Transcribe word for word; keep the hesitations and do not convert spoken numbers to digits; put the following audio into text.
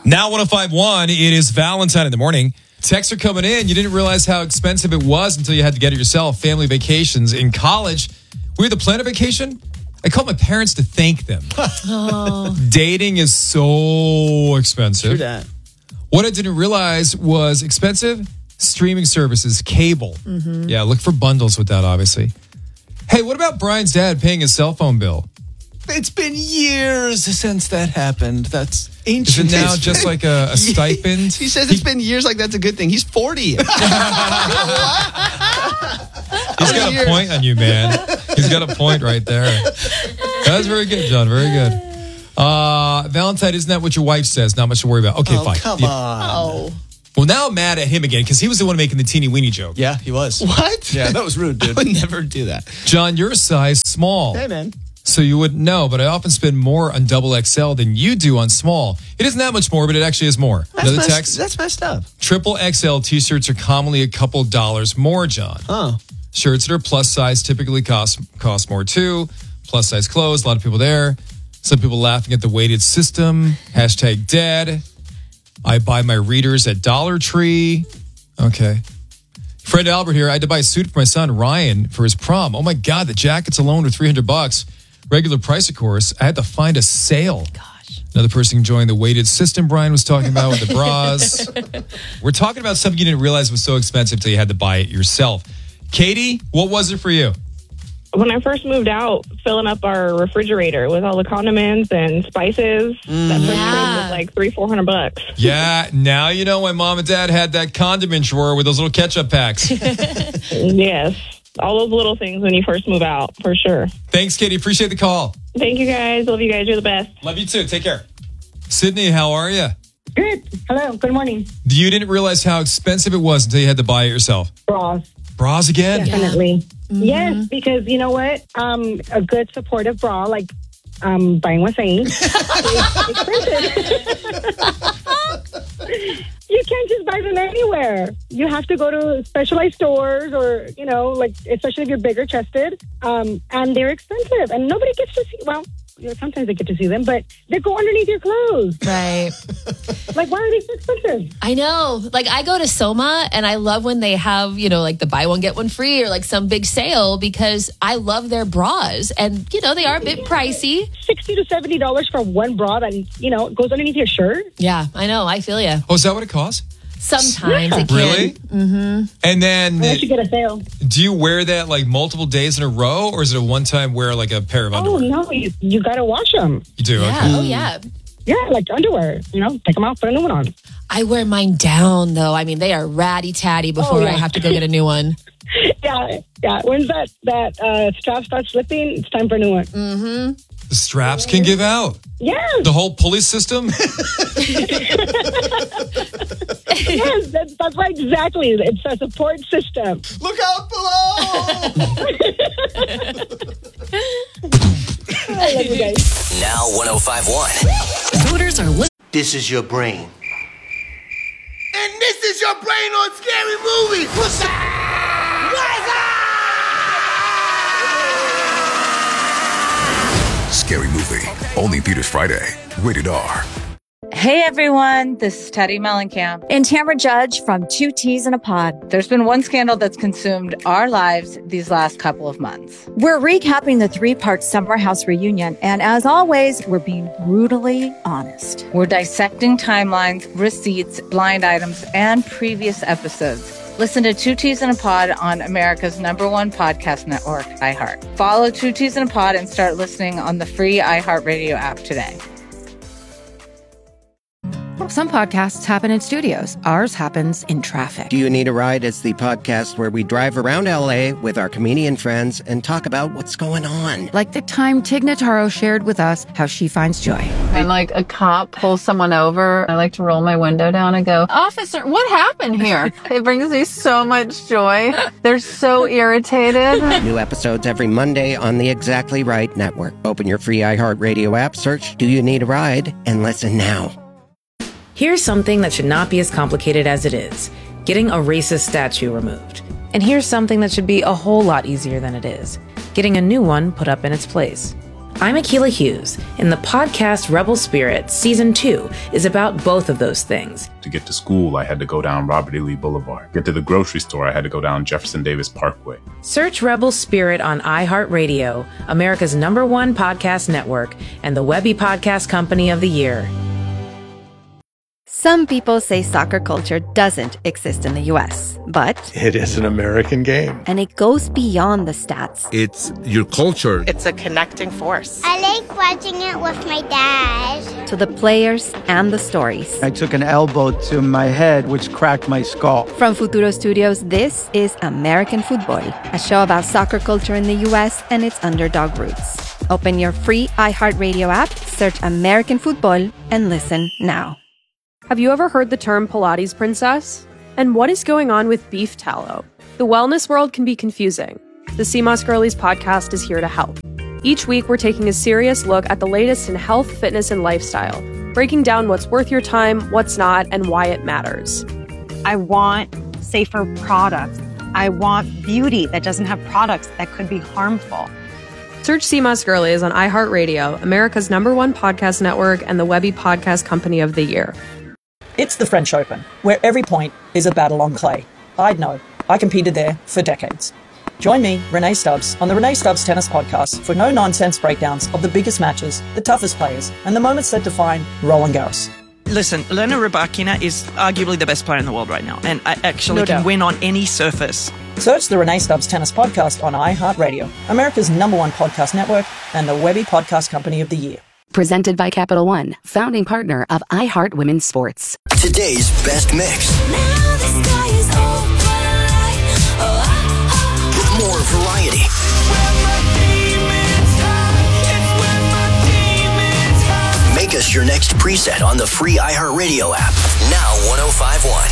Now one oh five point one, it is Valentine in the morning. Texts are coming in. You didn't realize how expensive it was until you had to get it yourself. Family vacations. In college, we had to plan a vacation. I called my parents to thank them. Oh. Dating is so expensive. True that. What I didn't realize was expensive streaming services, cable. Mm-hmm. Yeah, look for bundles with that, obviously. Hey, what about Brian's dad paying his cell phone bill? It's been years since that happened. That's ancient. Is it now just like a, a stipend? He says it's been years like that's a good thing. He's forty. He's got a point on you, man. He's got a point right there. That's very good, John. Very good. Uh, Valentine, isn't that what your wife says? Not much to worry about. Okay, oh, fine. Come yeah. on. Oh. Well, now I'm mad at him again because he was the one making the teeny weeny joke. Yeah, he was. What? Yeah, that was rude, dude. I would never do that. John, you're a size small. Hey, man. So you wouldn't know, but I often spend more on double X L than you do on small. It isn't that much more, but it actually is more. That's Another messed, text. That's messed up. Triple X L t-shirts are commonly a couple dollars more, John. Oh. Shirts that are plus size typically cost cost more too. Plus size clothes, a lot of people there. Some people laughing at the weighted system. Hashtag dead. I buy my readers at Dollar Tree. Okay. Friend Albert here. I had to buy a suit for my son Ryan for his prom. Oh my God, the jackets alone were three hundred bucks. Regular price, of course. I had to find a sale. Gosh. Another person enjoying the weighted system Brian was talking about with the bras. We're talking about something you didn't realize was so expensive till you had to buy it yourself. Katie, what was it for you? When I first moved out, filling up our refrigerator with all the condiments and spices, Mm, that first yeah. trip was like three, four hundred bucks. Yeah, now you know why mom and dad had that condiment drawer with those little ketchup packs. Yes, all those little things when you first move out, for sure. Thanks, Katie. Appreciate the call. Thank you guys. Love you guys. You're the best. Love you too. Take care. Sydney, how are you? Good. Hello. Good morning. You didn't realize how expensive it was until you had to buy it yourself. Bras. Bras again? Definitely. Mm-hmm. Yes, because you know what? Um, a good supportive bra, like um, Brian was saying, is expensive. You can't just buy them anywhere. You have to go to specialized stores or, you know, like, especially if you're bigger chested. Um, and they're expensive. And nobody gets to see, well, you know, sometimes they get to see them, but they go underneath your clothes. Right. Like, why are they so expensive? I know. Like, I go to Soma and I love when they have, you know, like the buy one, get one free or like some big sale because I love their bras. And, you know, they are a bit pricey. sixty to seventy dollars for one bra that, you know, goes underneath your shirt. Yeah, I know. I feel you. Oh, is that what it costs? Sometimes it can. Really? Mm-hmm. And then, Unless you get a sale. do you wear that like multiple days in a row, or is it a one-time wear like a pair of Oh, underwear? no, you, you got to wash them. You do? Yeah. Okay. Oh, yeah. Yeah, like underwear. You know, take them out, put a new one on. I wear mine down, though. I mean, they are ratty-tatty before Oh, yeah. I have to go get a new one. Yeah, yeah. When's that, that uh, strap starts slipping, it's time for a new one. Mm-hmm. The straps can give out. Yes. The whole pulley system? Yes, that's, that's right, exactly. It's a support system. Look out below! I love you guys. Now one oh five point one. Voters are listening. This is your brain. And this is your brain on Scary Movies. What's up? What's up? Scary Movie. Only theaters Friday. Rated R. Hey everyone, this is Teddy Mellencamp and Tamara Judge from Two Teas in a Pod. There's been one scandal that's consumed our lives these last couple of months. We're recapping the three-part Summer House reunion, and as always, we're being brutally honest. We're dissecting timelines, receipts, blind items, and previous episodes. Listen to Two Teas in a Pod on America's number one podcast network, iHeart. Follow Two Teas in a Pod and start listening on the free iHeartRadio app today. Some podcasts happen in studios. Ours happens in traffic. Do You Need a Ride is the podcast where we drive around L A with our comedian friends and talk about what's going on. Like the time Tig Notaro shared with us how she finds joy. When like a cop pulls someone over, I like to roll my window down and go, "Officer, what happened here?" It brings me so much joy. They're so irritated. New episodes every Monday on the Exactly Right Network. Open your free iHeartRadio app, search Do You Need a Ride, and listen now. Here's something that should not be as complicated as it is. Getting a racist statue removed. And here's something that should be a whole lot easier than it is. Getting a new one put up in its place. I'm Akilah Hughes, and the podcast Rebel Spirit Season two is about both of those things. To get to school, I had to go down Robert E. Lee Boulevard. Get to the grocery store, I had to go down Jefferson Davis Parkway. Search Rebel Spirit on iHeartRadio, America's number one podcast network, and the Webby Podcast Company of the Year. Some people say soccer culture doesn't exist in the U S, but it is an American game. And it goes beyond the stats. It's your culture. It's a connecting force. I like watching it with my dad. To the players and the stories. I took an elbow to my head, which cracked my skull. From Futuro Studios, this is American Football, a show about soccer culture in the U S and its underdog roots. Open your free iHeartRadio app, search American Football, and listen now. Have you ever heard the term Pilates princess? And what is going on with beef tallow? The wellness world can be confusing. The C M O S Girlies podcast is here to help. Each week, we're taking a serious look at the latest in health, fitness, and lifestyle, breaking down what's worth your time, what's not, and why it matters. I want safer products. I want beauty that doesn't have products that could be harmful. Search C M O S Girlies on iHeartRadio, America's number one podcast network, and the Webby Podcast Company of the Year. It's the French Open, where every point is a battle on clay. I'd know. I competed there for decades. Join me, Renee Stubbs, on the Renee Stubbs Tennis Podcast for no-nonsense breakdowns of the biggest matches, the toughest players, and the moments that define Roland Garros. Listen, Elena Rybakina is arguably the best player in the world right now, and I actually No can doubt. win on any surface. Search the Renee Stubbs Tennis Podcast on iHeartRadio, America's number one podcast network, and the Webby Podcast Company of the Year. Presented by Capital One, founding partner of iHeart Women's Sports. Today's best mix. With more variety. Make us your next preset on the free iHeartRadio app. Now one oh five point one.